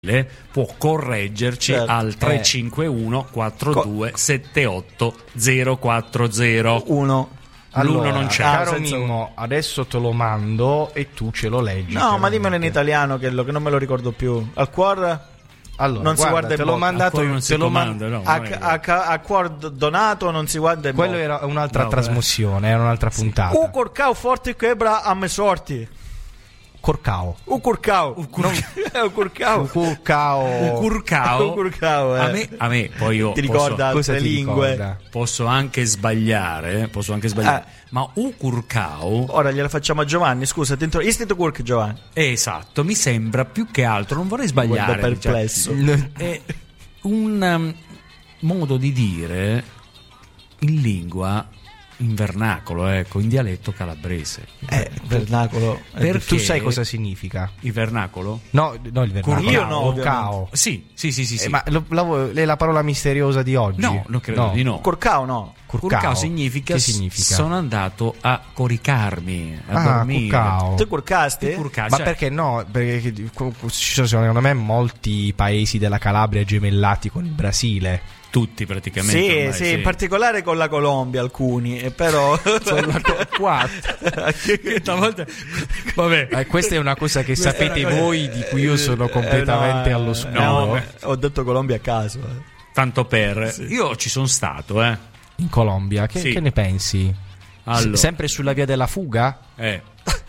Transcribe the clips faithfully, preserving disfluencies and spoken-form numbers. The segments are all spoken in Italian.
può correggerci certo. al tre cinque uno quattro due sette otto zero quattro zero uno. L'uno allora, non c'è. Caro senza... Mimmo, adesso te lo mando e tu ce lo leggi. No, ma dimmelo in italiano che, lo, che non me lo ricordo più. Al cuore Allora, non guarda, si guarda te in l'ho bocca. mandato A cuore io, non te si lo comanda, man- no, a, non è a, a, a cuor donato non si guarda in Quello bocca. era un'altra No, trasmissione, era un'altra puntata. U corcao forte quebra a me sorti. Corcao. U corcao. Un cur- È un corcao. Curcao. un curcao, Un curcao, eh. a me, a me poi io Ti posso, ricorda Cosa altre ti lingue? ricorda? posso anche sbagliare, posso anche sbagliare, Eh. ma un curcao Ora gliela facciamo a Giovanni, scusa, ti intro... Istito Kurk Giovanni. esatto, mi sembra più che altro, non vorrei Guarda sbagliare, perplesso. cioè, è un um, modo di dire in lingua, in vernacolo, ecco, in dialetto calabrese. Eh, vernacolo. Perché Tu sai cosa significa? il vernacolo? No, no il vernacolo. Io no, Curcao. Sì, sì, sì, sì, sì. Eh, ma lo- la, è la parola misteriosa di oggi? no, non credo di no. Corcao no. Curcao. Curcao significa, Che significa? sono andato a coricarmi, a Ah, dormire. curcao. Tu curcaste? Curcao, Ma cioè, perché no? Perché ci sono secondo me molti paesi della Calabria gemellati con il Brasile. tutti praticamente Sì, ormai, sì, in particolare con la Colombia alcuni, eh, però Quattro. Stavolta... Vabbè, Eh, questa è una cosa che sapete voi, di cui io sono completamente Eh, no, allo eh, scuro. no, eh, ho detto Colombia a caso. eh. tanto per io ci sono stato, eh. In Colombia, che, Sì. che ne pensi? Allora, S- sempre sulla via della fuga? eh.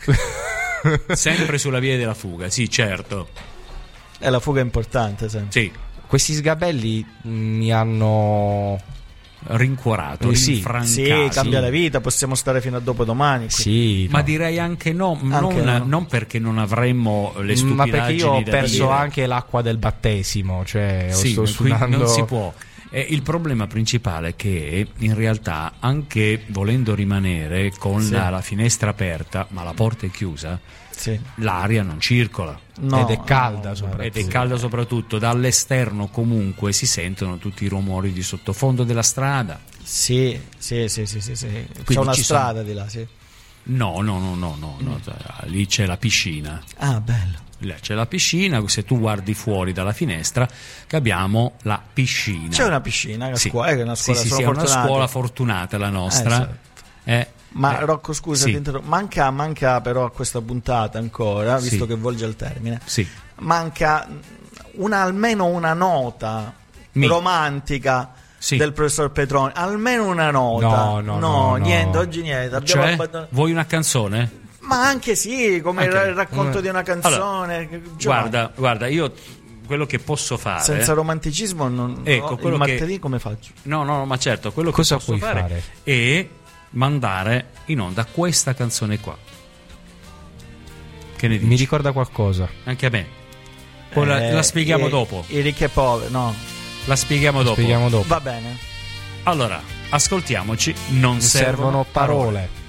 sempre sulla via della fuga, sì, certo. Eh, la fuga è importante sempre. Sì, Questi sgabelli mh, mi hanno... rincuorato, Eh, sì. rinfrancato. Sì, cambia sì. la vita, possiamo stare fino a dopodomani. qui. Sì, Ma no. direi anche no, Anche non, no. non perché non avremmo le Ma stupidaggini perché io ho da perso dire. anche l'acqua del battesimo, cioè Sì, sto qui sudando... non si può. Eh, il problema principale è che in realtà, anche volendo rimanere con Sì. la, la finestra aperta, ma la porta è chiusa, Sì. l'aria non circola. No, Ed è calda no, soprattutto. Ed è calda soprattutto. Dall'esterno comunque si sentono tutti i rumori di sottofondo della strada. Sì, sì, sì, sì, sì, sì. C'è Quindi una ci strada sono- di là, sì. No, no, no, no, no, no. Lì c'è la piscina. Ah, bello. Lì c'è la piscina, se tu guardi fuori dalla finestra che abbiamo la piscina. C'è una piscina, una Sì. scuola, è una scuola, sì, sì, sono sì, è una fortunati. scuola fortunata la nostra. Eh, esatto. Eh, Ma eh, Rocco, scusa, sì. ti interrompo. manca, manca però a questa puntata ancora, visto Sì. che volge al termine, Sì. manca una, almeno una nota Mi. romantica Sì. del professor Petroni, almeno una nota. No, no, no, no. niente, oggi niente. Abbiamo Cioè, abbandonato- vuoi una canzone? Ma anche sì, come Anche- il racconto di una canzone. Giovanni, Guarda, guarda, io quello che posso fare. senza romanticismo non, Ecco, no, quello il che- martedì come faccio? No, no, no, ma certo, quello Cosa che posso puoi fare, fare? è mandare in onda questa canzone qua. Che ne dici? Mi ricorda qualcosa. Anche a me. Poi la, Eh, la spieghiamo i- dopo. I ricchi e poveri, no. La spieghiamo dopo. Spieghiamo dopo. Va bene. Allora, ascoltiamoci. Non Servono servono parole.